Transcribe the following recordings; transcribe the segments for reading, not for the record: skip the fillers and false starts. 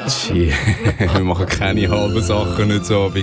Wir machen keine halben Sachen nicht so Abend.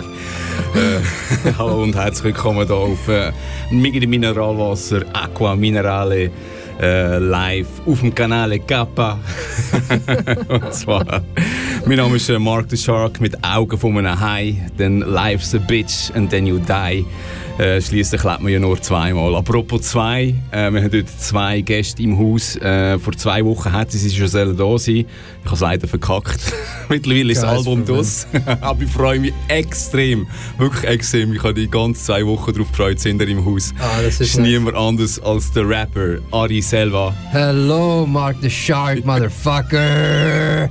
Hallo und herzlich willkommen hier auf Migri Mineralwasser Aqua Minerale live auf dem Kanal Kappa. Und zwar, mein Name ist Mark the Shark mit Augen von einem Hai. Then life's a bitch and then you die. Schliesslich lebt man ja nur zweimal. Apropos zwei, wir haben heute zwei Gäste im Haus. Vor 2 Wochen hätten sie schon da sein. Ich habe es leider verkackt. Mittlerweile ist das Album draus. Aber ich freue mich extrem. Wirklich extrem. Ich habe die ganzen 2 Wochen darauf gefreut, sind wir im Haus. Das ist niemand anders als der Rapper Ari Selva. Hello, Mark the Shark, motherfucker!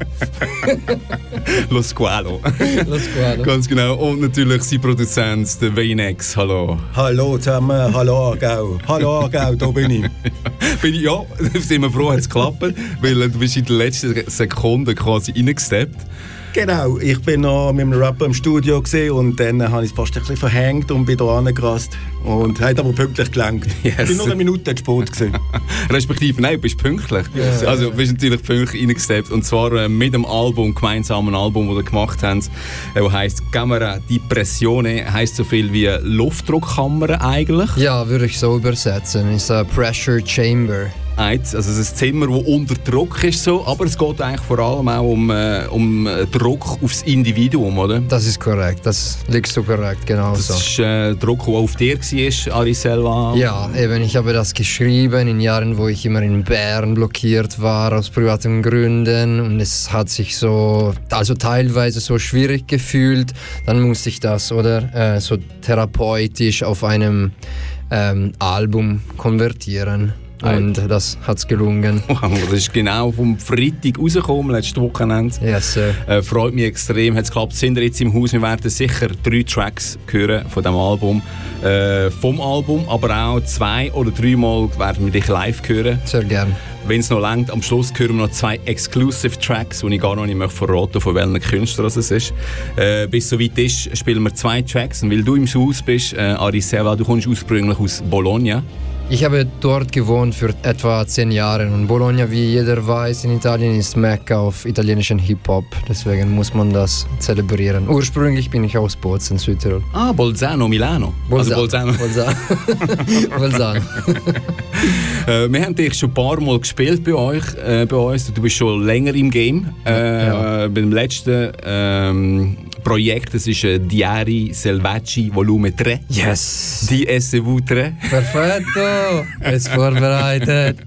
Lo Squalo. Lo Squalo. Ganz genau. Und natürlich sein Produzent, der Venex. Hallo. Hallo zusammen, hallo Aargau. Hallo Aargau, da bin ich. Ja, sind wir froh, hat es geklappt, weil du bist in der letzten Sekunde quasi reingesteppt. Genau, ich bin noch mit einem Rapper im Studio gewesen und dann habe ich es fast ein bisschen verhängt und bin hier angerast. Und hat aber pünktlich gelangt. Yes. Ich bin nur 1 Minute zu spät gewesen. Respektive, nein, du bist pünktlich. Yes. Also du bist natürlich pünktlich reingesteppt. Und zwar mit dem Album, gemeinsamen Album, das wir gemacht haben, das heisst Camera di Pressione, heisst so viel wie Luftdruckkammer eigentlich. Ja, würde ich so übersetzen. Ist ein Pressure Chamber. Also es ist ein Zimmer, das unter Druck ist, so, aber es geht eigentlich vor allem auch um Druck aufs Individuum, oder? Das ist korrekt, das liegst du korrekt, genau das so. Das ist Druck, der auf dir war, Ari Selva? Ja, eben, ich habe das geschrieben in Jahren, wo ich immer in Bern blockiert war, aus privaten Gründen, und es hat sich so, also teilweise so schwierig gefühlt, dann musste ich das, oder, so therapeutisch auf einem Album konvertieren. Und das hat es gelungen. Wow, das ist genau vom Freitag rausgekommen, letztes Wochenende. Yes, sir. Freut mich extrem, hat es geklappt. Sind wir jetzt im Haus, wir werden sicher 3 Tracks hören von diesem Album. Vom Album, aber auch 2 oder 3 Mal werden wir dich live hören. Sehr gern. Wenn es noch reicht, am Schluss hören wir noch 2 Exclusive Tracks, die ich gar noch nicht verraten, von welchen Künstlern es ist. Bis es soweit ist, spielen wir 2 Tracks. Und weil du im Haus bist, Ari Selva, du kommst ursprünglich aus Bologna. Ich habe dort gewohnt für etwa 10 Jahre und Bologna, wie jeder weiß, in Italien ist Mekka auf italienischen Hip-Hop. Deswegen muss man das zelebrieren. Ursprünglich bin ich aus Bozen, Südtirol. Ah, Bolzano, Milano. Bolzano. Bolzano. Wir haben dich schon ein paar Mal gespielt bei uns. Du bist schon länger im Game. Ja. Beim letzten Projekt, das ist Diari Selvaggi Volume 3. Yes! DSV 3. Perfetto! Jetzt vorbereitet.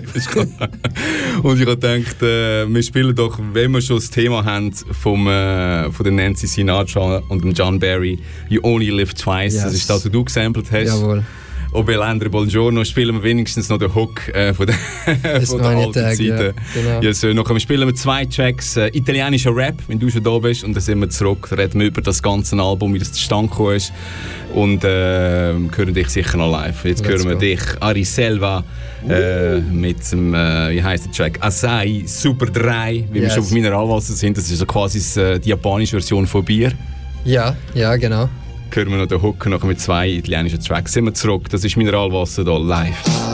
Und ich habe gedacht, wir spielen doch, wenn wir schon das Thema haben von der Nancy Sinatra und dem John Barry, You Only Live Twice. Yes. Das ist das, was du gesampelt hast. Jawohl. Obelendre Buongiorno spielen wir wenigstens noch den Hook von der alten Zeit. Ja, genau. Ja, so, noch spielen wir 2 Tracks italienischer Rap, wenn du schon da bist, und dann sind wir zurück, reden wir über das ganze Album, wie das zustande gekommen ist, und hören dich sicher noch live. Jetzt hören wir dich, Ari Selva, mit dem, wie heisst der Track? Asai Super 3, wie wir schon auf Mineralwasser sind. Das ist so quasi die japanische Version von Bier. Ja, genau. Hören wir noch den Hook noch mit 2 italienischen Tracks. Sind wir zurück, das ist Mineralwasser hier live.